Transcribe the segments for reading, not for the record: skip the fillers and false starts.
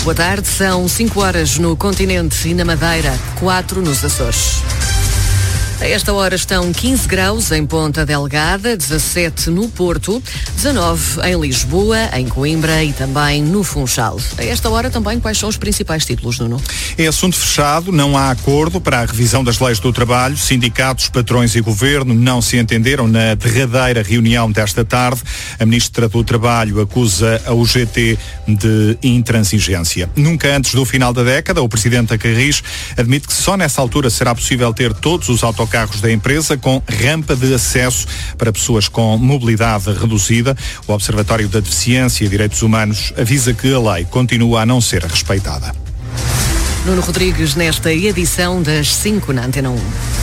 Boa tarde, são 5 horas no continente e na Madeira, 4 nos Açores. A esta hora estão 15 graus em Ponta Delgada, 17 no Porto, 19 em Lisboa, em Coimbra e também no Funchal. A esta hora também quais são os principais títulos, Nuno? É assunto fechado, não há acordo para a revisão das leis do trabalho. Sindicatos, patrões e governo não se entenderam na derradeira reunião desta tarde. A Ministra do Trabalho acusa a UGT de intransigência. Nunca antes do final da década, o Presidente da Carris admite que só nessa altura será possível ter todos os autocarros da empresa com rampa de acesso para pessoas com mobilidade reduzida. O Observatório da Deficiência e Direitos Humanos avisa que a lei continua a não ser respeitada. Nuno Rodrigues nesta edição das 5 na Antena 1.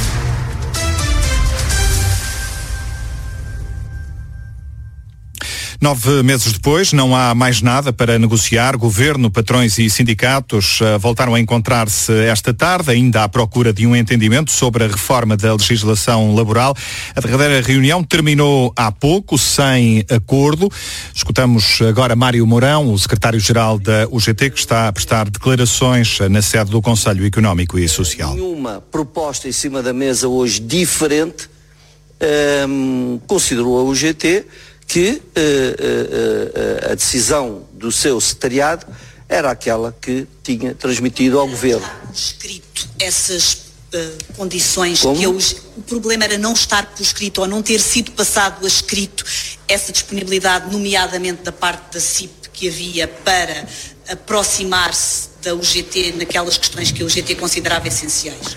9 meses depois, não há mais nada para negociar. Governo, patrões e sindicatos voltaram a encontrar-se esta tarde, ainda à procura de um entendimento sobre a reforma da legislação laboral. A derradeira reunião terminou há pouco, sem acordo. Escutamos agora Mário Mourão, o secretário-geral da UGT, que está a prestar declarações na sede do Conselho Económico e Social. Nenhuma proposta em cima da mesa hoje diferente, considerou a UGT que a decisão do seu secretariado era aquela que tinha transmitido ao Governo. Escrito essas condições. Como? Que o problema era não estar por escrito ou não ter sido passado a escrito essa disponibilidade, nomeadamente da parte da CIP, que havia para aproximar-se da UGT naquelas questões que a UGT considerava essenciais.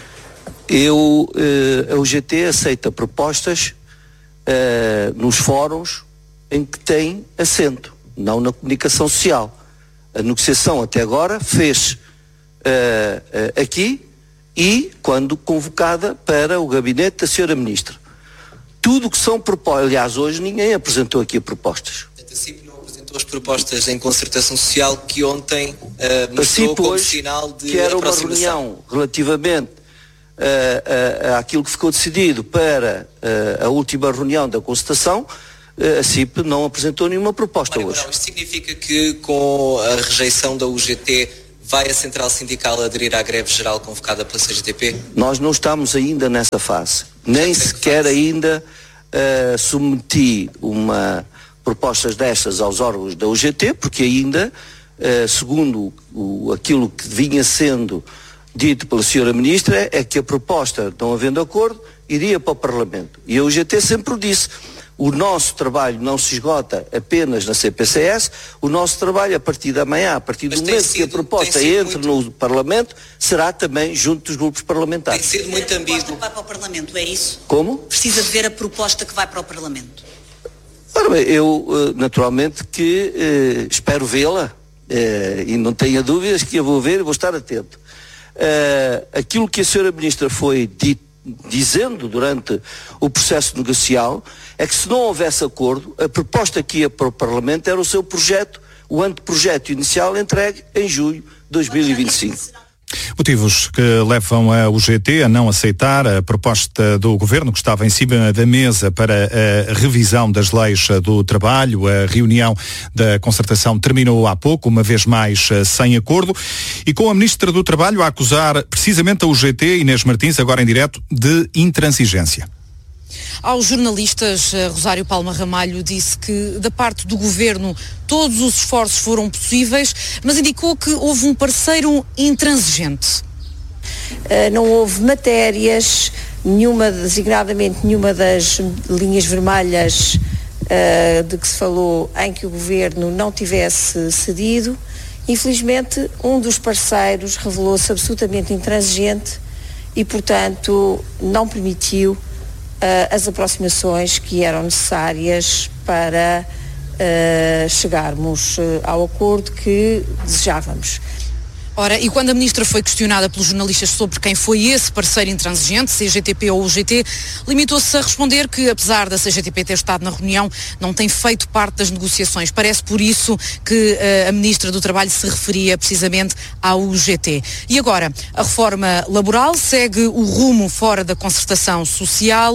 A UGT aceita propostas nos fóruns em que tem assento, não na comunicação social. A negociação até agora fez aqui e quando convocada para o gabinete da Sra. Ministra. Tudo que são propostas, aliás, hoje ninguém apresentou aqui propostas. A CIP não apresentou as propostas em concertação social que ontem mostrou como sinal de que era aproximação. uma reunião relativamente àquilo que ficou decidido para a última reunião da concertação. A CIP não apresentou nenhuma proposta Mário hoje. Mourão, isto significa que com a rejeição da UGT vai a Central Sindical aderir à greve geral convocada pela CGTP? Nós não estamos ainda nessa fase. Nem sequer ainda submeti propostas destas aos órgãos da UGT, porque ainda, segundo aquilo que vinha sendo dito pela Sra. Ministra, é que a proposta, não havendo acordo, iria para o Parlamento. E a UGT sempre o disse. O nosso trabalho não se esgota apenas na CPCS, o nosso trabalho a partir da manhã, a partir do momento que a proposta entre no Parlamento, será também junto dos grupos parlamentares. Tem sido muito ambíguo. Que vai para o Parlamento, é isso? Como? Precisa de ver a proposta que vai para o Parlamento. Ora bem, eu naturalmente que espero vê-la e não tenha dúvidas que eu vou ver e vou estar atento. Aquilo que a Sra. Ministra foi dizendo durante o processo negocial é que se não houvesse acordo, a proposta que ia para o Parlamento era o seu projeto, o anteprojeto inicial entregue em julho de 2025. Motivos que levam a UGT a não aceitar a proposta do Governo que estava em cima da mesa para a revisão das leis do trabalho. A reunião da concertação terminou há pouco, uma vez mais sem acordo, e com a Ministra do Trabalho a acusar precisamente a UGT, Inês Martins, agora em direto, de intransigência. Aos jornalistas, Rosário Palma Ramalho disse que da parte do Governo todos os esforços foram possíveis, mas indicou que houve um parceiro intransigente. Não houve matérias, designadamente nenhuma das linhas vermelhas de que se falou em que o Governo não tivesse cedido. Infelizmente, um dos parceiros revelou-se absolutamente intransigente e, portanto, não permitiu as aproximações que eram necessárias para chegarmos ao acordo que desejávamos. Ora, e quando a Ministra foi questionada pelos jornalistas sobre quem foi esse parceiro intransigente, CGTP ou UGT, limitou-se a responder que, apesar da CGTP ter estado na reunião, não tem feito parte das negociações. Parece por isso que a Ministra do Trabalho se referia precisamente à UGT. E agora, a reforma laboral segue o rumo fora da concertação social.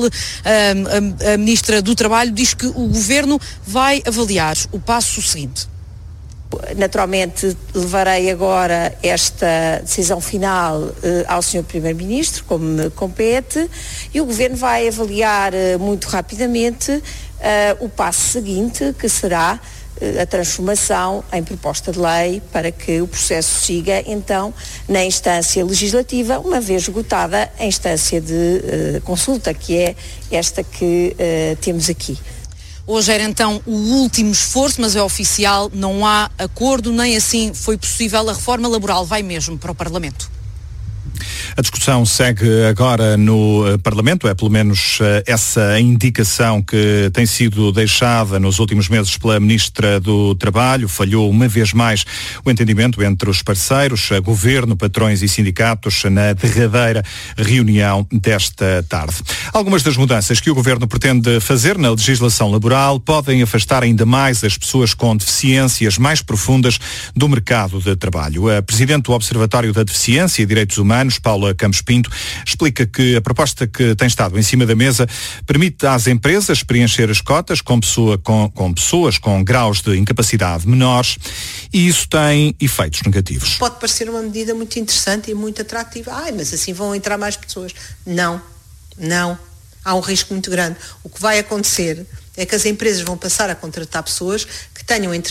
A Ministra do Trabalho diz que o Governo vai avaliar o passo seguinte. Naturalmente levarei agora esta decisão final ao Sr. Primeiro-Ministro, como me compete, e o Governo vai avaliar muito rapidamente o passo seguinte, que será a transformação em proposta de lei para que o processo siga então na instância legislativa, uma vez esgotada a instância de consulta, que é esta que temos aqui. Hoje era então o último esforço, mas é oficial, não há acordo, nem assim foi possível. A reforma laboral vai mesmo para o Parlamento. A discussão segue agora no Parlamento, é pelo menos essa indicação que tem sido deixada nos últimos meses pela Ministra do Trabalho. Falhou uma vez mais o entendimento entre os parceiros, Governo, patrões e sindicatos, na derradeira reunião desta tarde. Algumas das mudanças que o Governo pretende fazer na legislação laboral podem afastar ainda mais as pessoas com deficiências mais profundas do mercado de trabalho. A Presidente do Observatório da Deficiência e Direitos Humanos, Paula Campos Pinto, explica que a proposta que tem estado em cima da mesa permite às empresas preencher as cotas com pessoas com graus de incapacidade menores, e isso tem efeitos negativos. Pode parecer uma medida muito interessante e muito atrativa. Mas assim vão entrar mais pessoas. Não. Há um risco muito grande. O que vai acontecer é que as empresas vão passar a contratar pessoas que tenham entre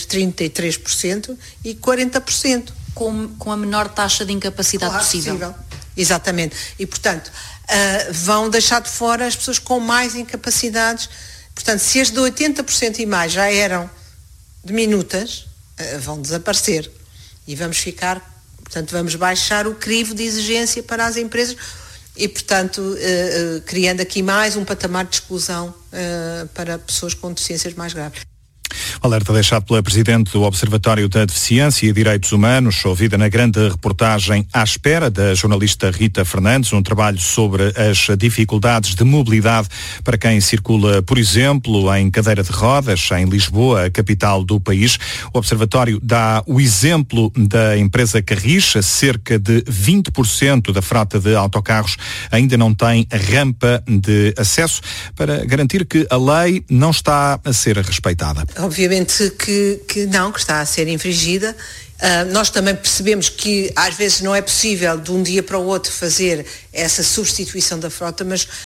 33% e 40%. Com a menor taxa de incapacidade possível. Exatamente. E, portanto, vão deixar de fora as pessoas com mais incapacidades. Portanto, se as de 80% e mais já eram diminutas, vão desaparecer. E vamos vamos baixar o crivo de exigência para as empresas e, portanto, criando aqui mais um patamar de exclusão para pessoas com deficiências mais graves. O alerta deixado pela Presidente do Observatório da Deficiência e Direitos Humanos, ouvida na grande reportagem À Espera, da jornalista Rita Fernandes, um trabalho sobre as dificuldades de mobilidade para quem circula, por exemplo, em cadeira de rodas, em Lisboa, a capital do país. O Observatório dá o exemplo da empresa Carris. Cerca de 20% da frota de autocarros ainda não tem rampa de acesso, para garantir que a lei não está a ser respeitada. Obviamente que está a ser infringida. Nós também percebemos que às vezes não é possível de um dia para o outro fazer essa substituição da frota,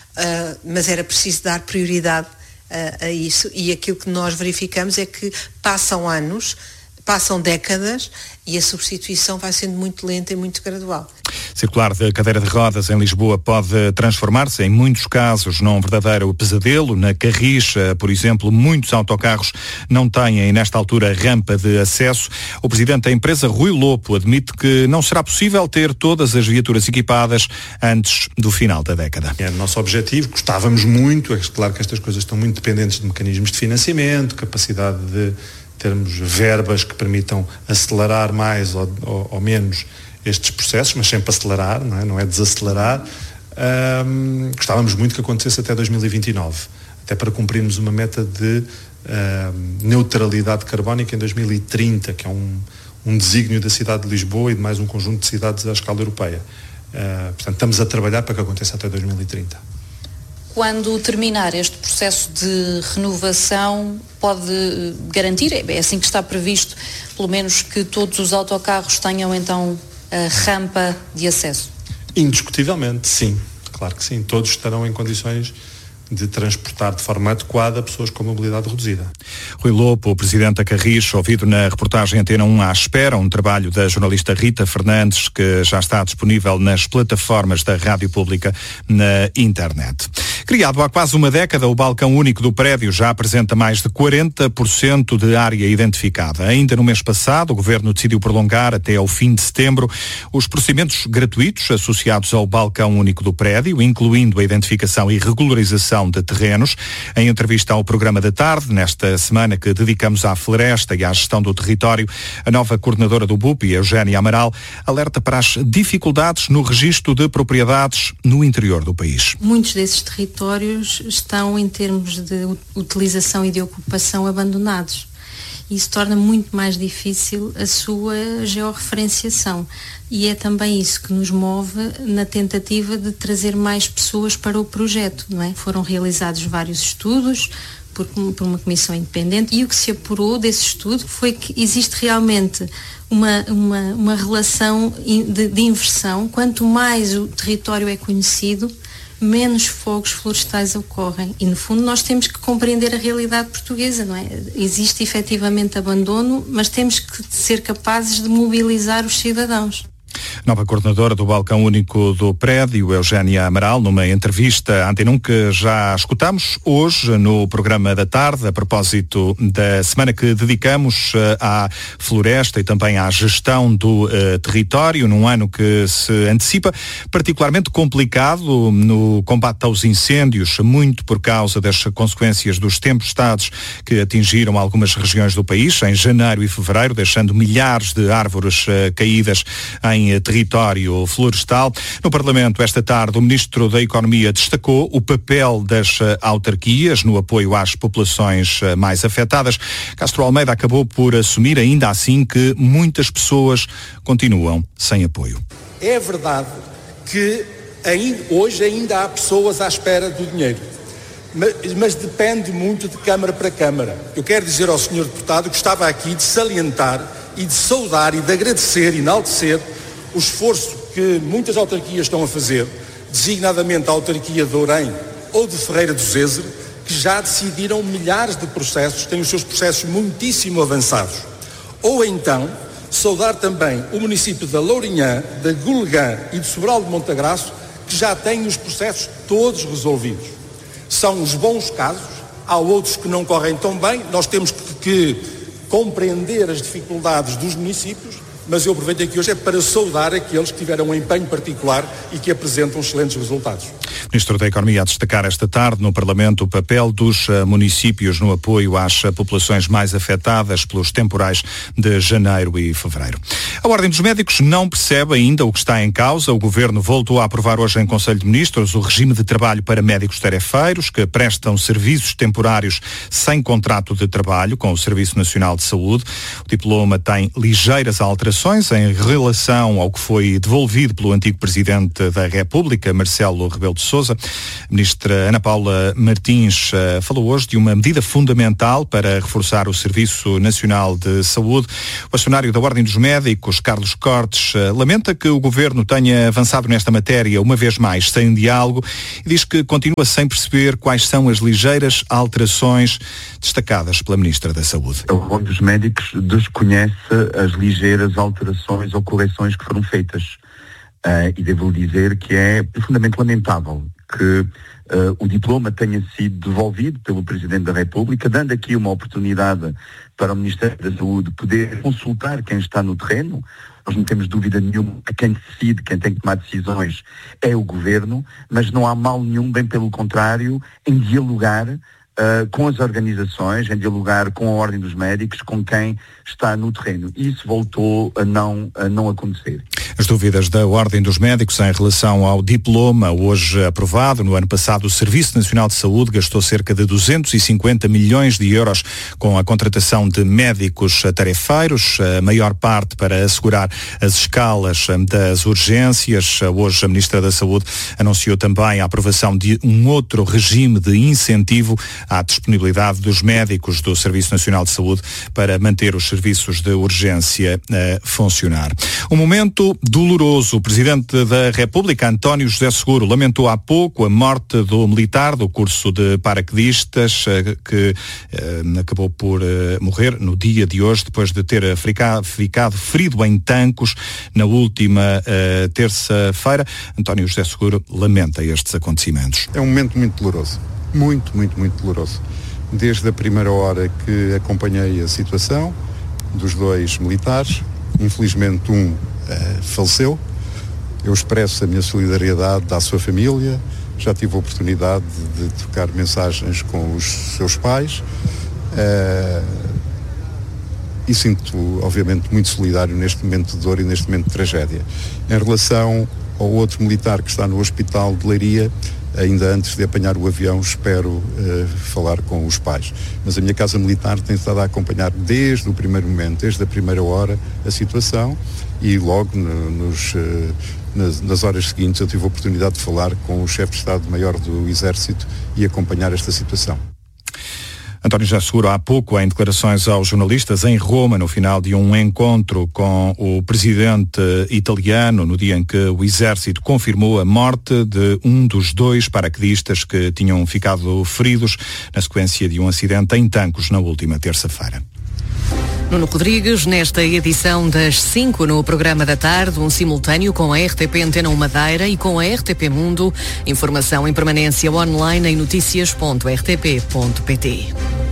mas era preciso dar prioridade a isso, e aquilo que nós verificamos é que passam anos, passam décadas, e a substituição vai sendo muito lenta e muito gradual. Circular de cadeira de rodas em Lisboa pode transformar-se, em muitos casos, num verdadeiro pesadelo. Na Carris, por exemplo, muitos autocarros não têm, nesta altura, rampa de acesso. O presidente da empresa, Rui Lopo, admite que não será possível ter todas as viaturas equipadas antes do final da década. É o nosso objetivo, gostávamos muito, é claro que estas coisas estão muito dependentes de mecanismos de financiamento, capacidade de termos verbas que permitam acelerar mais ou menos estes processos, mas sempre acelerar, não é desacelerar. Gostávamos muito que acontecesse até 2029, até para cumprirmos uma meta de neutralidade carbónica em 2030, que é um desígnio da cidade de Lisboa e de mais um conjunto de cidades à escala europeia. Portanto, estamos a trabalhar para que aconteça até 2030. Quando terminar este processo de renovação, pode garantir, é assim que está previsto, pelo menos que todos os autocarros tenham então a rampa de acesso? Indiscutivelmente, sim. Claro que sim. Todos estarão em condições de transportar de forma adequada pessoas com mobilidade reduzida. Rui Lopo, o presidente da Carris, ouvido na reportagem Antena 1 À Espera, um trabalho da jornalista Rita Fernandes, que já está disponível nas plataformas da Rádio Pública na internet. Criado há quase uma década, o balcão único do prédio já apresenta mais de 40% de área identificada. Ainda no mês passado, o Governo decidiu prolongar até ao fim de setembro os procedimentos gratuitos associados ao balcão único do prédio, incluindo a identificação e regularização de terrenos. Em entrevista ao programa da tarde, nesta semana que dedicamos à floresta e à gestão do território, a nova coordenadora do BUP, Eugénia Amaral, alerta para as dificuldades no registro de propriedades no interior do país. Muitos desses territórios estão, em termos de utilização e de ocupação, abandonados. Isso torna muito mais difícil a sua georreferenciação. E é também isso que nos move na tentativa de trazer mais pessoas para o projeto, não é? Foram realizados vários estudos, por uma comissão independente, e o que se apurou desse estudo foi que existe realmente uma relação de inversão. Quanto mais o território é conhecido, menos fogos florestais ocorrem. E, no fundo, nós temos que compreender a realidade portuguesa, não é? Existe efetivamente abandono, mas temos que ser capazes de mobilizar os cidadãos. Nova coordenadora do Balcão Único do Prédio, Eugénia Amaral, numa entrevista à Antena 1 que já escutamos hoje no programa da tarde, a propósito da semana que dedicamos à floresta e também à gestão do território, num ano que se antecipa particularmente complicado no combate aos incêndios, muito por causa das consequências dos tempestades que atingiram algumas regiões do país em janeiro e fevereiro, deixando milhares de árvores caídas em território florestal. No Parlamento, esta tarde, o Ministro da Economia destacou o papel das autarquias no apoio às populações mais afetadas. Castro Almeida acabou por assumir, ainda assim, que muitas pessoas continuam sem apoio. É verdade que hoje ainda há pessoas à espera do dinheiro, mas depende muito de Câmara para Câmara. Eu quero dizer ao Sr. Deputado que estava aqui de salientar e de saudar e de agradecer e enaltecer o esforço que muitas autarquias estão a fazer, designadamente a autarquia de Ourém ou de Ferreira do Zezer, que já decidiram milhares de processos, têm os seus processos muitíssimo avançados. Ou então, saudar também o município da Lourinhã, da Gulegã e de Sobral de Montagraço, que já têm os processos todos resolvidos. São os bons casos, há outros que não correm tão bem, nós temos que compreender as dificuldades dos municípios, mas eu aproveito aqui hoje para saudar aqueles que tiveram um empenho particular e que apresentam excelentes resultados. O Ministro da Economia a destacar esta tarde no Parlamento o papel dos municípios no apoio às populações mais afetadas pelos temporais de janeiro e fevereiro. A Ordem dos Médicos não percebe ainda o que está em causa. O Governo voltou a aprovar hoje em Conselho de Ministros o regime de trabalho para médicos tarefeiros que prestam serviços temporários sem contrato de trabalho com o Serviço Nacional de Saúde. O diploma tem ligeiras alterações em relação ao que foi devolvido pelo antigo Presidente da República, Marcelo Rebelo de Sousa. A Ministra Ana Paula Martins falou hoje de uma medida fundamental para reforçar o Serviço Nacional de Saúde. O bastonário da Ordem dos Médicos, Carlos Cortes, lamenta que o Governo tenha avançado nesta matéria uma vez mais sem diálogo e diz que continua sem perceber quais são as ligeiras alterações destacadas pela Ministra da Saúde. A Ordem dos Médicos desconhece as ligeiras alterações ou correções que foram feitas. E devo dizer que é profundamente lamentável que o diploma tenha sido devolvido pelo Presidente da República, dando aqui uma oportunidade para o Ministério da Saúde poder consultar quem está no terreno. Nós não temos dúvida nenhuma que quem decide, quem tem que tomar decisões é o Governo, mas não há mal nenhum, bem pelo contrário, em dialogar com as organizações, em dialogar com a Ordem dos Médicos, com quem está no terreno. Isso voltou a não acontecer. As dúvidas da Ordem dos Médicos em relação ao diploma hoje aprovado. No ano passado, o Serviço Nacional de Saúde gastou cerca de 250 milhões de euros com a contratação de médicos tarefeiros, a maior parte para assegurar as escalas das urgências. Hoje, a Ministra da Saúde anunciou também a aprovação de um outro regime de incentivo à disponibilidade dos médicos do Serviço Nacional de Saúde para manter os serviços de urgência a funcionar. Um momento doloroso. O Presidente da República, António José Seguro, lamentou há pouco a morte do militar do curso de paraquedistas que acabou por morrer no dia de hoje, depois de ter ficado ferido em Tancos na última terça-feira. António José Seguro lamenta estes acontecimentos. É um momento muito doloroso. Muito doloroso. Desde a primeira hora que acompanhei a situação dos dois militares, infelizmente um faleceu. Eu expresso a minha solidariedade à sua família, já tive a oportunidade de trocar mensagens com os seus pais e sinto, obviamente, muito solidário neste momento de dor e neste momento de tragédia. Em relação ao outro militar que está no hospital de Leiria, ainda antes de apanhar o avião, espero falar com os pais. Mas a minha Casa Militar tem estado a acompanhar desde o primeiro momento, desde a primeira hora, a situação e logo nas horas seguintes eu tive a oportunidade de falar com o chefe de Estado-Maior do Exército e acompanhar esta situação. António José Seguro, há pouco, em declarações aos jornalistas em Roma, no final de um encontro com o presidente italiano, no dia em que o Exército confirmou a morte de um dos 2 paraquedistas que tinham ficado feridos na sequência de um acidente em Tancos na última terça-feira. Nuno Rodrigues, nesta edição das 5 no programa da tarde, um simultâneo com a RTP Antena 1 Madeira e com a RTP Mundo. Informação em permanência online em noticias.rtp.pt.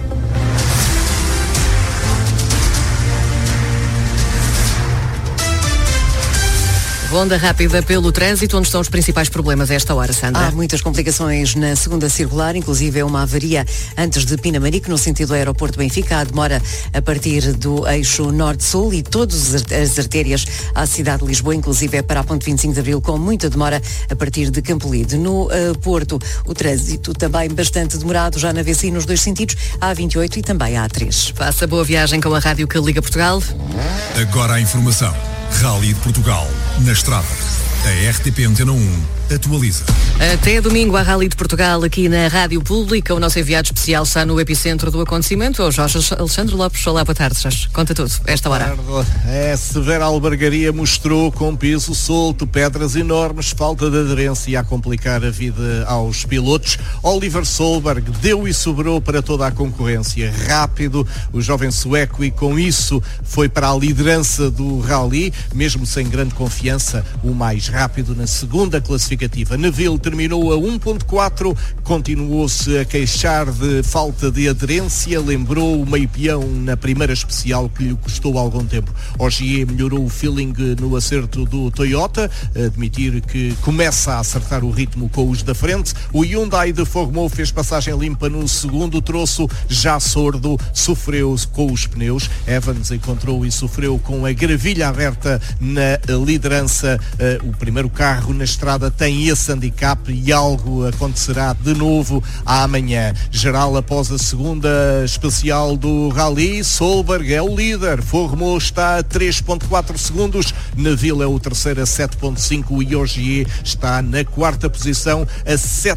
Ronda rápida pelo trânsito, onde estão os principais problemas a esta hora, Sandra? Há muitas complicações na segunda circular, inclusive é uma avaria antes de Pinamarique, no sentido do aeroporto Benfica. Há demora a partir do eixo norte-sul e todas as artérias à cidade de Lisboa, inclusive é para a ponte 25 de Abril, com muita demora a partir de Campolide. No Porto, o trânsito também bastante demorado, já na VCI nos 2 sentidos, a A28 e também a A3. Faça boa viagem com a rádio que liga Portugal. Agora a informação. Rally de Portugal, na estrada. A RTP Antena 1 atualiza. Até domingo, a Rally de Portugal aqui na Rádio Pública. O nosso enviado especial está no epicentro do acontecimento, o Jorge Alexandre Lopes. Olá, boa tarde, Jorge. Conta tudo, esta hora. A severa albergaria mostrou com piso solto, pedras enormes, falta de aderência a complicar a vida aos pilotos. Oliver Solberg deu e sobrou para toda a concorrência. Rápido, o jovem sueco, e com isso foi para a liderança do Rally, mesmo sem grande confiança, o mais rápido na segunda classificativa. Neville terminou a 1.4, continuou-se a queixar de falta de aderência, lembrou o meio peão na primeira especial que lhe custou algum tempo. Ogier melhorou o feeling no acerto do Toyota, admitir que começa a acertar o ritmo com os da frente. O Hyundai de Formou fez passagem limpa no segundo troço, já sordo, sofreu com os pneus. Evans encontrou e sofreu com a gravilha aberta na liderança. O primeiro carro na estrada tem esse handicap e algo acontecerá de novo amanhã. Geral, após a segunda especial do Rally, Solberg é o líder. Formou está a 3.4 segundos. Neville é o terceiro a 7.5 e Ogier está na quarta posição a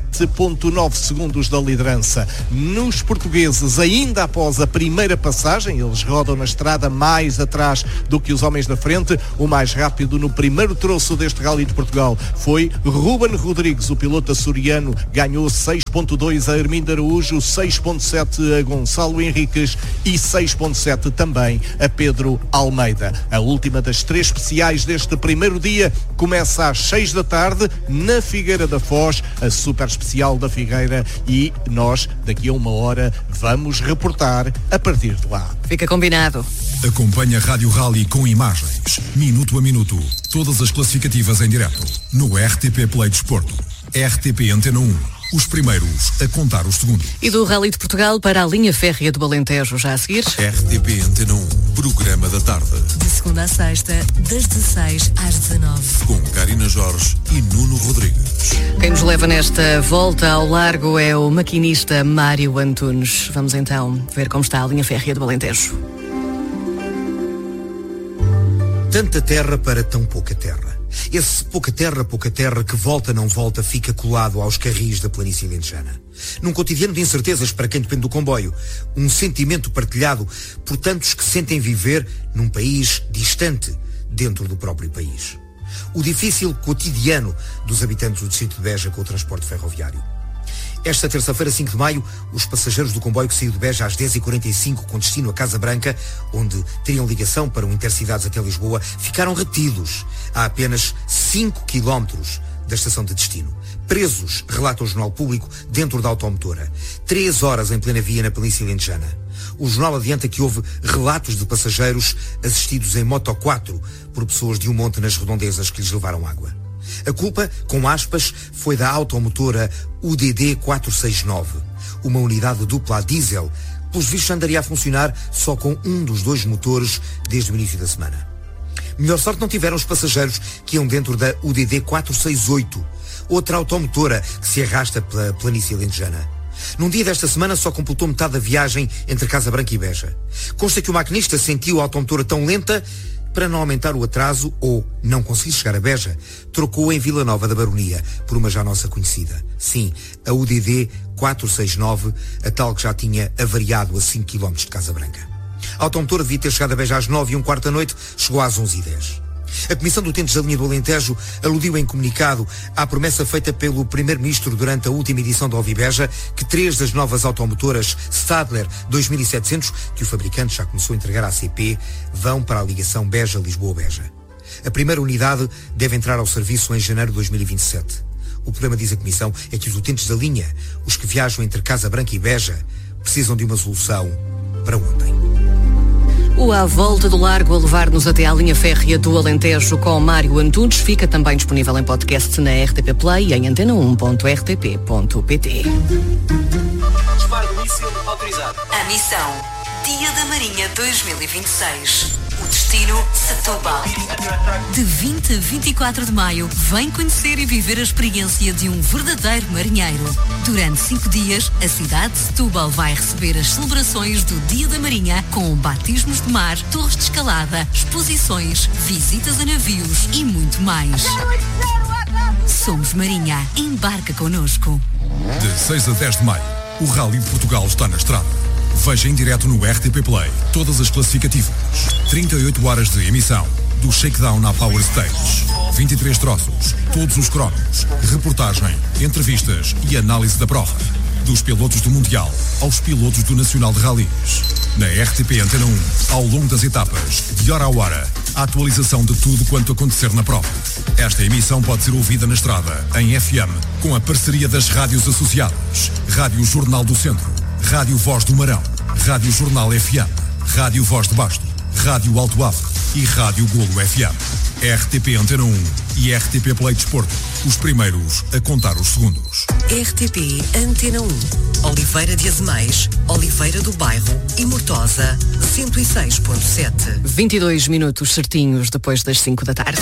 7.9 segundos da liderança. Nos portugueses, ainda após a primeira passagem, eles rodam na estrada mais atrás do que os homens da frente. O mais rápido no primeiro troço deste Rally de Portugal foi Ruben Rodrigues, o piloto açoriano, ganhou 6.2 a Armindo Araújo, 6.7 a Gonçalo Henriques e 6.7 também a Pedro Almeida. A última das 3 especiais deste primeiro dia começa às 6 da tarde na Figueira da Foz, a super especial da Figueira, e nós daqui a uma hora vamos reportar a partir de lá. Fica combinado. Acompanhe a Rádio Rally com imagens, minuto a minuto, todas as classificativas em direto, no RTP Play Desporto. RTP Antena 1, os primeiros a contar os segundos. E do Rally de Portugal para a linha férrea do Alentejo, já a seguir. RTP Antena 1, programa da tarde. De segunda a sexta, das 16 às 19. Com Karina Jorge e Nuno Rodrigues. Quem nos leva nesta volta ao largo é o maquinista Mário Antunes. Vamos então ver como está a linha férrea do Alentejo. Tanta terra para tão pouca terra. Esse pouca terra que volta não volta fica colado aos carris da planície alentejana. Num cotidiano de incertezas para quem depende do comboio, um sentimento partilhado por tantos que sentem viver num país distante dentro do próprio país. O difícil cotidiano dos habitantes do distrito de Beja com o transporte ferroviário. Esta terça-feira, 5 de maio, os passageiros do comboio que saiu de Beja às 10h45 com destino a Casa Branca, onde teriam ligação para o Intercidades até Lisboa, ficaram retidos a apenas 5 km da estação de destino. Presos, relata o Jornal Público, dentro da automotora. 3 horas em plena via na planície alentejana. O jornal adianta que houve relatos de passageiros assistidos em Moto 4 por pessoas de um monte nas redondezas que lhes levaram água. A culpa, com aspas, foi da automotora UDD 469, uma unidade dupla a diesel, pelos vistos andaria a funcionar só com um dos 2 motores desde o início da semana. Melhor sorte não tiveram os passageiros que iam dentro da UDD 468, outra automotora que se arrasta pela planície alentejana. Num dia desta semana só completou metade da viagem entre Casa Branca e Beja. Consta que o maquinista sentiu a automotora tão lenta Para não aumentar o atraso ou não conseguir chegar a Beja, trocou em Vila Nova da Baronia por uma já nossa conhecida. Sim, a UDD 469, a tal que já tinha avariado a 5 km de Casa Branca. A automotora devia ter chegado a Beja às 9h15 da noite, chegou às 11h10. A Comissão de Utentes da Linha do Alentejo aludiu em comunicado à promessa feita pelo Primeiro-Ministro durante a última edição da Ovibeja que 3 das novas automotoras Stadler 2700, que o fabricante já começou a entregar à CP, vão para a ligação Beja-Lisboa-Beja. A primeira unidade deve entrar ao serviço em janeiro de 2027. O problema, diz a Comissão, é que os utentes da linha, os que viajam entre Casa Branca e Beja, precisam de uma solução para ontem. O À Volta do Largo, a levar-nos até à linha férrea do Alentejo com Mário Antunes, fica também disponível em podcast na RTP Play e em antena1.rtp.pt. Disparo do míssil autorizado. A missão Dia da Marinha 2026. O destino Setúbal. De 20 a 24 de maio, vem conhecer e viver a experiência de um verdadeiro marinheiro. Durante 5 dias, a cidade de Setúbal vai receber as celebrações do Dia da Marinha com batismos de mar, torres de escalada, exposições, visitas a navios e muito mais. Somos Marinha. Embarca connosco. De 6 a 10 de maio, o Rally de Portugal está na estrada. Veja em direto no RTP Play todas as classificativas. 38 horas de emissão, do shakedown à Power Stage. 23 troços, todos os cromos, reportagem, entrevistas e análise da prova. Dos pilotos do Mundial aos pilotos do Nacional de Rallys. Na RTP Antena 1, ao longo das etapas, de hora a hora, a atualização de tudo quanto acontecer na prova. Esta emissão pode ser ouvida na estrada, em FM, com a parceria das rádios associadas. Rádio Jornal do Centro, Rádio Voz do Marão, Rádio Jornal FM, Rádio Voz de Basto, Rádio Alto Afro e Rádio Golo FM. RTP Antena 1 e RTP Play Desporto, os primeiros a contar os segundos. RTP Antena 1. Oliveira de Azemais, Oliveira do Bairro e Mortosa, 106.7. 22 minutos certinhos depois das 5 da tarde.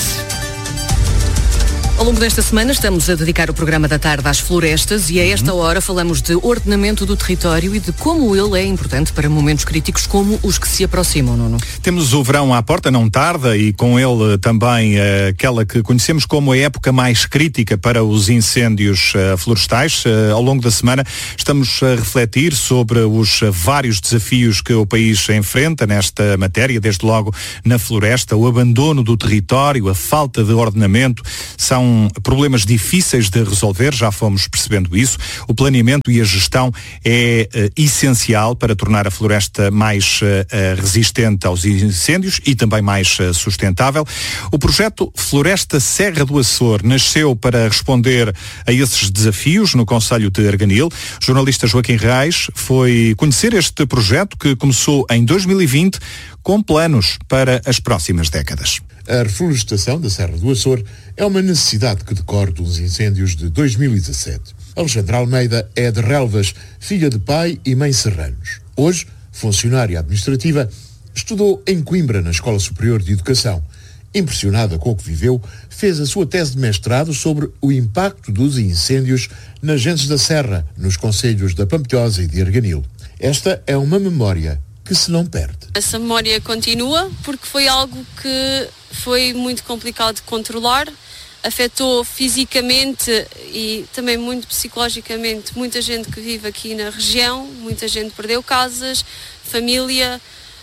Ao longo desta semana estamos a dedicar o programa da tarde às florestas e a esta hora falamos de ordenamento do território e de como ele é importante para momentos críticos como os que se aproximam, Nuno. Temos o verão à porta, não tarda, e com ele também aquela que conhecemos como a época mais crítica para os incêndios florestais. Ao longo da semana estamos a refletir sobre os vários desafios que o país enfrenta nesta matéria, desde logo na floresta, o abandono do território, a falta de ordenamento, são problemas difíceis de resolver, já fomos percebendo isso. O planeamento e a gestão é essencial para tornar a floresta mais resistente aos incêndios e também mais sustentável. O projeto Floresta Serra do Açor nasceu para responder a esses desafios no concelho de Arganil. O jornalista Joaquim Reis foi conhecer este projeto que começou em 2020 com planos para as próximas décadas. A reflorestação da Serra do Açor é uma necessidade que decorre dos incêndios de 2017. Alexandra Almeida é de Relvas, filha de pai e mãe serranos. Hoje, funcionária administrativa, estudou em Coimbra, na Escola Superior de Educação. Impressionada com o que viveu, fez a sua tese de mestrado sobre o impacto dos incêndios nas gentes da Serra, nos concelhos da Pampilhosa e de Arganil. Esta é uma memória que se não perde. Essa memória continua porque foi algo que foi muito complicado de controlar, afetou fisicamente e também muito psicologicamente muita gente que vive aqui na região, muita gente perdeu casas, família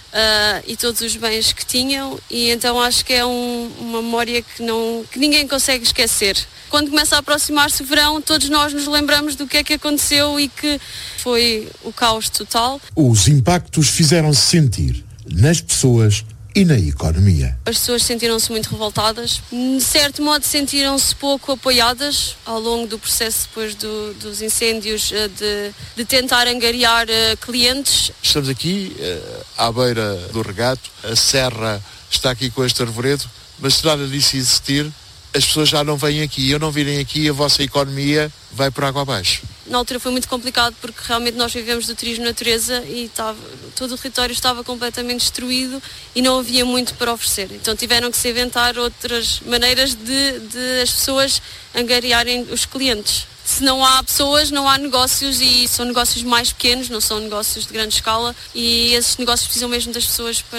e todos os bens que tinham, e então acho que é uma memória que ninguém consegue esquecer. Quando começa a aproximar-se o verão, todos nós nos lembramos do que é que aconteceu e que foi o caos total. Os impactos fizeram-se sentir nas pessoas e na economia. As pessoas sentiram-se muito revoltadas, de certo modo sentiram-se pouco apoiadas ao longo do processo depois dos incêndios, de tentar angariar clientes. Estamos aqui à beira do regato, a serra está aqui com este arvoredo, mas se nada disso existir, as pessoas já não vêm aqui. Eu não virem aqui, a vossa economia vai por água abaixo. Na altura foi muito complicado porque realmente nós vivemos do turismo natureza e todo o território estava completamente destruído e não havia muito para oferecer. Então tiveram que se inventar outras maneiras de as pessoas angariarem os clientes. Se não há pessoas, não há negócios, e são negócios mais pequenos, não são negócios de grande escala, e esses negócios precisam mesmo das pessoas para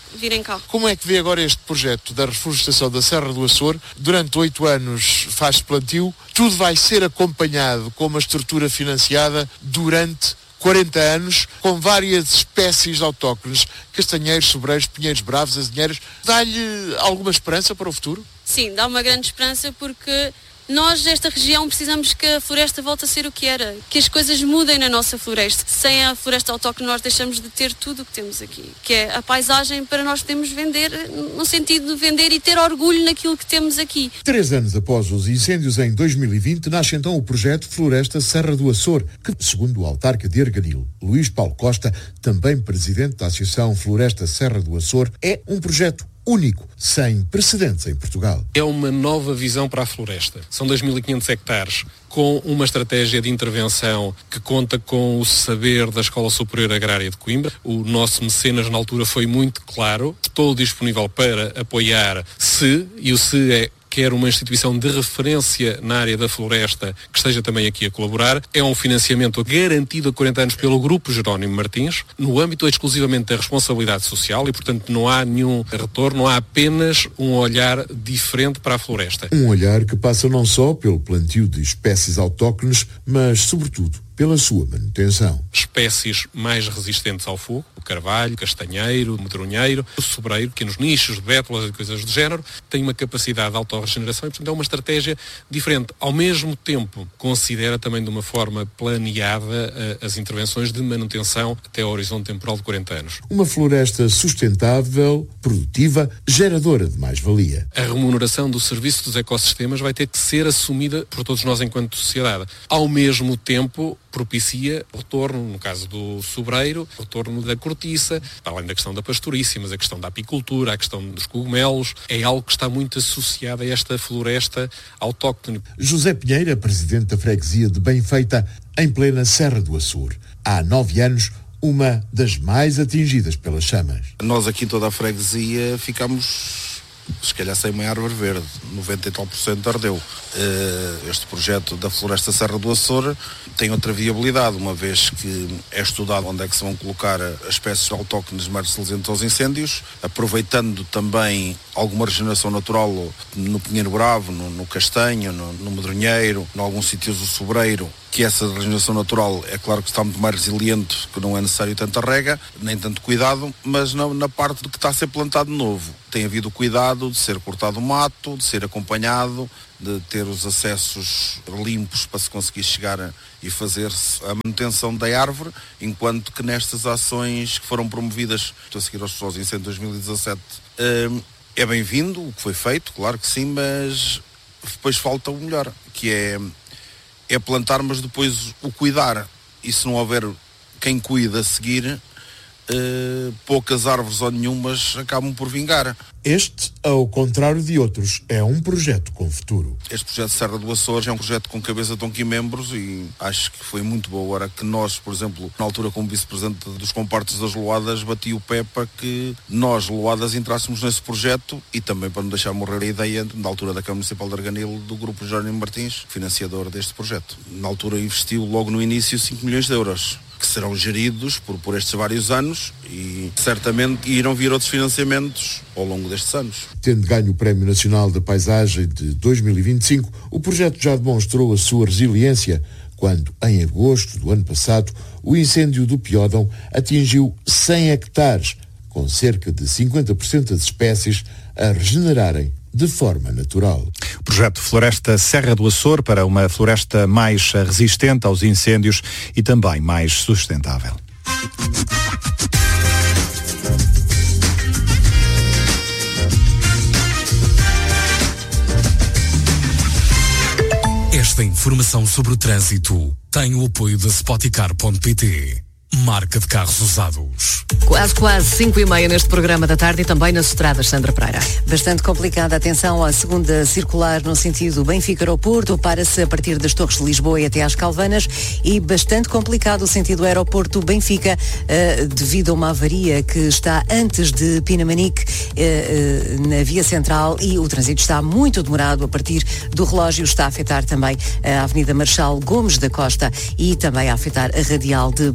virem cá. Como é que vê agora este projeto da reflorestação da Serra do Açor? Durante 8 anos faz-se plantio, tudo vai ser acompanhado com uma estrutura financiada durante 40 anos, com várias espécies autóctones, castanheiros, sobreiros, pinheiros bravos, azinheiros. Dá-lhe alguma esperança para o futuro? Sim, dá uma grande esperança porque nós, desta região, precisamos que a floresta volte a ser o que era, que as coisas mudem na nossa floresta. Sem a floresta autóctone nós deixamos de ter tudo o que temos aqui, que é a paisagem para nós podermos vender, no sentido de vender e ter orgulho naquilo que temos aqui. 3 anos após os incêndios em 2020, nasce então o projeto Floresta Serra do Açor, que, segundo o autarca de Arganil, Luís Paulo Costa, também presidente da Associação Floresta Serra do Açor, é um projeto único, sem precedentes em Portugal. É uma nova visão para a floresta. São 2.500 hectares com uma estratégia de intervenção que conta com o saber da Escola Superior Agrária de Coimbra. O nosso mecenas na altura foi muito claro, estou disponível para apoiar e o se é quer uma instituição de referência na área da floresta que esteja também aqui a colaborar. É um financiamento garantido a 40 anos pelo Grupo Jerónimo Martins, no âmbito exclusivamente da responsabilidade social e, portanto, não há nenhum retorno, há apenas um olhar diferente para a floresta. Um olhar que passa não só pelo plantio de espécies autóctones, mas, sobretudo, pela sua manutenção. Espécies mais resistentes ao fogo, o carvalho, o castanheiro, o medronheiro, o sobreiro, que nos nichos de bétulas e coisas do género, tem uma capacidade de autorregeneração e, portanto, é uma estratégia diferente. Ao mesmo tempo, considera também de uma forma planeada as intervenções de manutenção até ao horizonte temporal de 40 anos. Uma floresta sustentável, produtiva, geradora de mais-valia. A remuneração do serviço dos ecossistemas vai ter que ser assumida por todos nós enquanto sociedade. Ao mesmo tempo, propicia o retorno, no caso do sobreiro, o retorno da cortiça, além da questão da pastorícia, mas a questão da apicultura, a questão dos cogumelos, é algo que está muito associado a esta floresta autóctone. José Pinheira, presidente da freguesia de Benfeita, em plena Serra do Açor. Há 9 anos, uma das mais atingidas pelas chamas. Nós aqui em toda a freguesia ficamos, se calhar, sem uma árvore verde, 90 e tal % ardeu. Este projeto da Floresta Serra do Açor tem outra viabilidade, uma vez que é estudado onde é que se vão colocar as espécies autóctones mais resistentes aos incêndios, aproveitando também alguma regeneração natural no pinheiro bravo, no castanho, no medronheiro, em alguns sítios do sobreiro, que essa regeneração natural é claro que está muito mais resiliente, que não é necessário tanta rega, nem tanto cuidado, mas na parte de que está a ser plantado novo. Tem havido cuidado de ser cortado o mato, de ser acompanhado, de ter os acessos limpos para se conseguir chegar e fazer-se a manutenção da árvore, enquanto que nestas ações que foram promovidas a seguir aos incêndios de 2017 é bem-vindo o que foi feito, claro que sim, mas depois falta o melhor, que é plantar, mas depois o cuidar. E se não houver quem cuida a seguir, poucas árvores ou nenhumas acabam por vingar. Este, ao contrário de outros, é um projeto com futuro. Este projeto Serra do Açor é um projeto com cabeça, tronco e membros e acho que foi muito boa. Agora que nós, por exemplo, na altura como vice-presidente dos compartes das Loadas, bati o pé para que nós, Loadas, entrássemos nesse projeto e também para não deixar morrer a ideia, na altura da Câmara Municipal de Arganil, do Grupo Jerónimo Martins, financiador deste projeto. Na altura investiu logo no início 5 milhões de euros. Que serão geridos por estes vários anos e certamente irão vir outros financiamentos ao longo destes anos. Tendo ganho o Prémio Nacional da Paisagem de 2025, o projeto já demonstrou a sua resiliência quando, em agosto do ano passado, o incêndio do Piódão atingiu 100 hectares, com cerca de 50% das espécies a regenerarem de forma natural. O projeto Floresta Serra do Açor para uma floresta mais resistente aos incêndios e também mais sustentável. Esta informação sobre o trânsito tem o apoio da Spoticar.pt. Marca de carros usados. Quase 5h30 neste programa da tarde e também nas estradas, Sandra Pereira. Bastante complicada. Atenção à segunda circular no sentido Benfica-Aeroporto. Para-se a partir das Torres de Lisboa e até às Calvanas. E bastante complicado o sentido Aeroporto-Benfica devido a uma avaria que está antes de Pinamanique na via central e o trânsito está muito demorado a partir do relógio. Está a afetar também a Avenida Marechal Gomes da Costa e também a afetar a Radial de Benfica.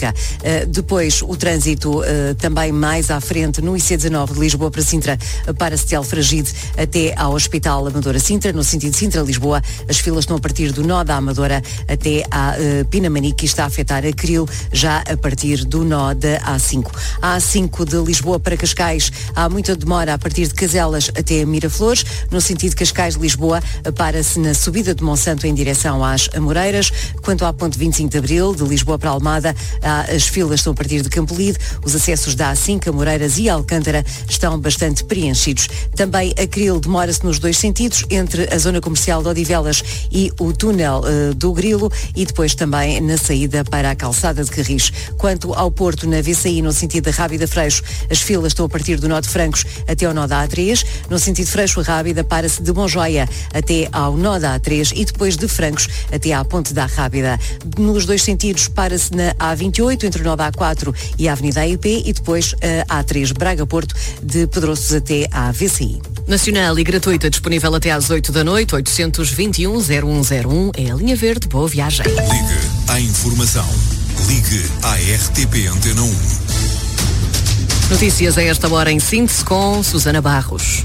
Benfica. Depois o trânsito também mais à frente no IC19 de Lisboa para Sintra, para Setial Fragide até ao Hospital Amadora Sintra, no sentido Sintra-Lisboa. As filas estão a partir do nó da Amadora até à Pinamanique e está a afetar a Cril já a partir do nó da A5. A A5 de Lisboa para Cascais, há muita demora a partir de Caselas até Miraflores, no sentido Cascais-Lisboa, para-se na subida de Monsanto em direção às Amoreiras. Quanto à ponte 25 de Abril, de Lisboa para Almada, as filas estão a partir de Campolide, os acessos da A5, Amoreiras e Alcântara estão bastante preenchidos. Também a Cril demora-se nos dois sentidos, entre a zona comercial de Odivelas e o túnel do Grilo, e depois também na saída para a calçada de Carris. Quanto ao Porto, na VCI, no sentido da Rábida Freixo, as filas estão a partir do nó de Francos até ao nó da A3, no sentido Freixo-Rábida para-se de Monjoia até ao nó da A3 e depois de Francos até à ponte da Rábida. Nos dois sentidos para-se na A28, entre o nó da A4 e a Avenida AIP, e depois a A3 Braga-Porto, de Pedroços até à VCI. Nacional e gratuita, disponível até às 8 da noite, 821-0101, é a linha verde. Boa viagem. Ligue à informação. Ligue à RTP Antena 1. Notícias a esta hora em síntese com Susana Barros.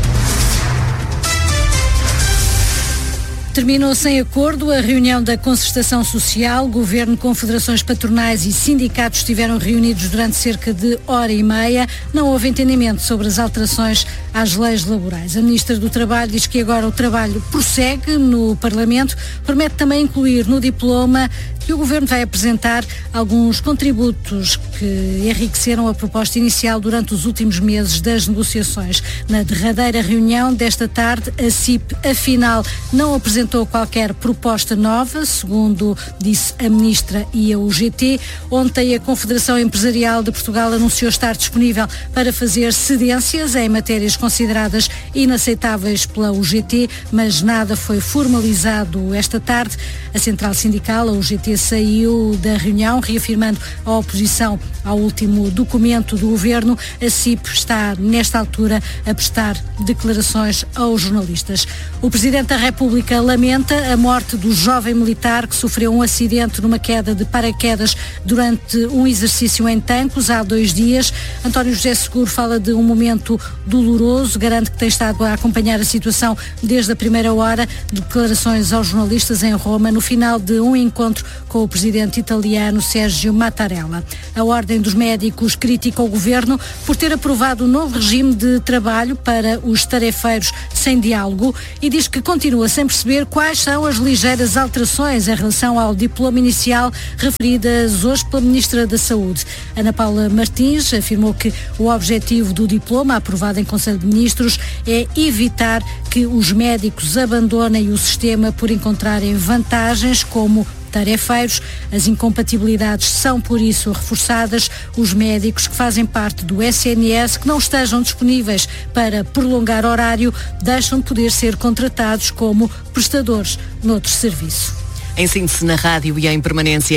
Terminou sem acordo a reunião da Concertação Social. Governo, confederações patronais e sindicatos estiveram reunidos durante cerca de hora e meia. Não houve entendimento sobre as alterações às leis laborais. A Ministra do Trabalho diz que agora o trabalho prossegue no Parlamento. Promete também incluir no diploma que o Governo vai apresentar alguns contributos que enriqueceram a proposta inicial durante os últimos meses das negociações. Na derradeira reunião desta tarde, a CIP, afinal, não apresentou qualquer proposta nova, segundo disse a Ministra e a UGT. Ontem, a Confederação Empresarial de Portugal anunciou estar disponível para fazer cedências em matérias consideradas inaceitáveis pela UGT, mas nada foi formalizado esta tarde. A Central Sindical, a UGT, saiu da reunião, reafirmando a oposição ao último documento do Governo. A CIP está, nesta altura, a prestar declarações aos jornalistas. O Presidente da República lamenta a morte do jovem militar que sofreu um acidente numa queda de paraquedas durante um exercício em Tancos há 2 dias. António José Seguro fala de um momento doloroso, garante que tem estado a acompanhar a situação desde a primeira hora. Declarações aos jornalistas em Roma, no final de um encontro com o presidente italiano Sergio Mattarella. A Ordem dos Médicos critica o Governo por ter aprovado um novo regime de trabalho para os tarefeiros sem diálogo e diz que continua sem perceber quais são as ligeiras alterações em relação ao diploma inicial referidas hoje pela Ministra da Saúde. Ana Paula Martins afirmou que o objetivo do diploma, aprovado em Conselho de Ministros, é evitar que os médicos abandonem o sistema por encontrarem vantagens como tarefeiros. As incompatibilidades são, por isso, reforçadas. Os médicos que fazem parte do SNS que não estejam disponíveis para prolongar horário deixam de poder ser contratados como prestadores noutro serviço. Em síntese na rádio e em permanência em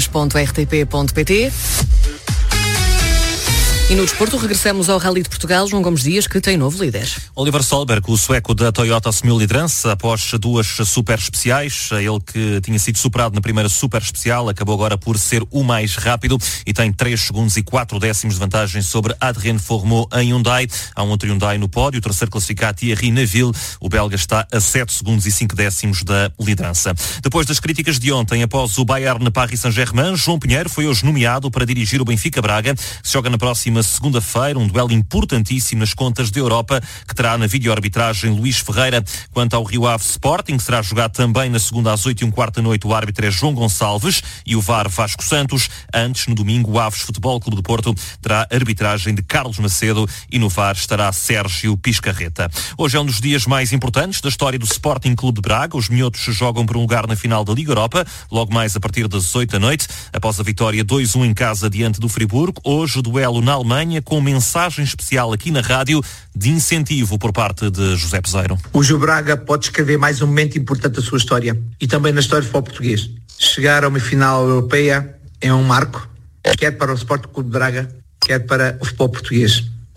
noticias.rtp.pt. E no desporto regressamos ao Rally de Portugal, João Gomes Dias, que tem novo líder. Oliver Solberg, o sueco da Toyota, assumiu liderança após 2 super especiais. Ele que tinha sido superado na primeira super especial, acabou agora por ser o mais rápido e tem 3 segundos e 4 décimos de vantagem sobre Adrien Fourmeau em Hyundai. Há um outro Hyundai no pódio, o terceiro classificado Thierry Neuville. O belga está a 7 segundos e 5 décimos da liderança. Depois das críticas de ontem, após o Bayern Paris Saint-Germain, João Pinheiro foi hoje nomeado para dirigir o Benfica Braga, que se joga na próxima segunda-feira, um duelo importantíssimo nas contas da Europa, que terá na videoarbitragem Luís Ferreira. Quanto ao Rio Ave Sporting, que será jogado também na segunda às 8h15 da noite, o árbitro é João Gonçalves e o VAR Vasco Santos. Antes, no domingo, o Aves Futebol Clube de Porto terá arbitragem de Carlos Macedo e no VAR estará Sérgio Piscarreta. Hoje é um dos dias mais importantes da história do Sporting Clube de Braga. Os minhotos jogam por um lugar na final da Liga Europa, logo mais a partir das 8 da noite, após a vitória 2-1 em casa diante do Friburgo. Hoje o duelo na Alemanha, com mensagem especial aqui na rádio de incentivo por parte de José Peseiro. O Gil Braga pode escrever mais um momento importante da sua história e também na história do futebol português. Chegar a uma final europeia é um marco, quer para o Sporting Clube de Braga, quer para o futebol português.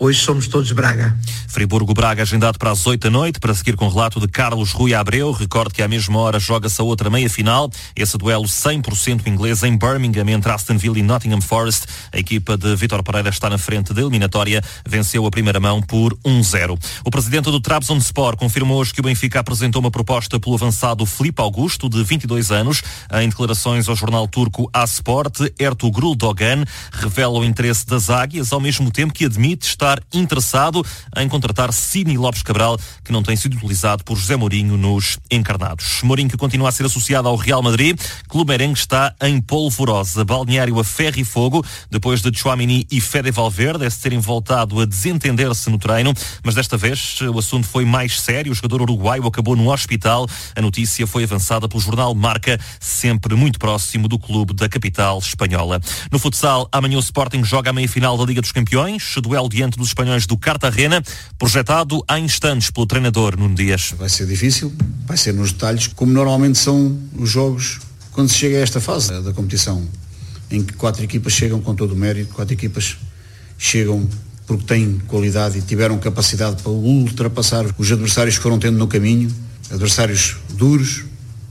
Hoje somos todos Braga. Friburgo-Braga agendado para as 8 da noite, para seguir com o relato de Carlos Rui Abreu. Recordo que à mesma hora joga-se a outra meia-final. Esse duelo 100% inglês em Birmingham entre Aston Villa e Nottingham Forest. A equipa de Vítor Pereira está na frente da eliminatória. Venceu a primeira mão por 1-0. O presidente do Trabzonspor confirmou hoje que o Benfica apresentou uma proposta pelo avançado Filipe Augusto, de 22 anos. Em declarações ao jornal turco A-Sport, Ertuğrul Dogan revela o interesse das Águias, ao mesmo tempo que admite estar interessado em contratar Sidney Lopes Cabral, que não tem sido utilizado por José Mourinho nos encarnados. Mourinho, que continua a ser associado ao Real Madrid, clube merengue está em polvorosa. Balneário a ferro e fogo, depois de Tchouaméni e Fede Valverde terem voltado a desentender-se no treino, mas desta vez o assunto foi mais sério. O jogador uruguaio acabou no hospital. A notícia foi avançada pelo jornal Marca, sempre muito próximo do clube da capital espanhola. No futsal, amanhã o Sporting joga a meia-final da Liga dos Campeões, duelo diante dos espanhóis do Cartagena, projetado há instantes pelo treinador Nuno Dias. Vai ser difícil, vai ser nos detalhes, como normalmente são os jogos quando se chega a esta fase da competição, em que 4 equipas chegam com todo o mérito, 4 equipas chegam porque têm qualidade e tiveram capacidade para ultrapassar os adversários que foram tendo no caminho, adversários duros,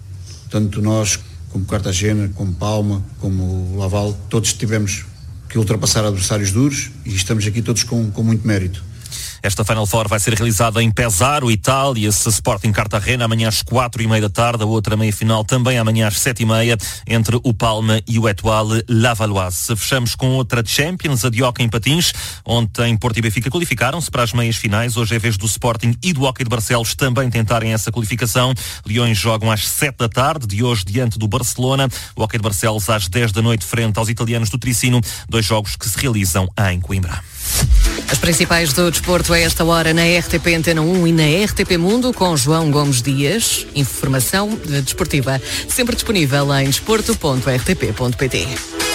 tanto nós como Cartagena, como Palma, como Laval, todos tivemos que ultrapassar adversários duros e estamos aqui todos com muito mérito. Esta Final Four vai ser realizada em Pesaro, Itália, esse Sporting Cartagena, amanhã às 4h30 da tarde, a outra meia-final também amanhã às 7h30, entre o Palma e o Étoile Lavalloise. Fechamos com outra Champions, a de hóquei em patins. Ontem Porto e Benfica qualificaram-se para as meias finais. Hoje é vez do Sporting e do Hóquei de Barcelos também tentarem essa qualificação. Leões jogam às 7 da tarde, de hoje diante do Barcelona. O Hóquei de Barcelos às 10 da noite frente aos italianos do Tricino. 2 jogos que se realizam em Coimbra. As principais do desporto a esta hora na RTP Antena 1 e na RTP Mundo com João Gomes Dias. Informação desportiva sempre disponível em desporto.rtp.pt.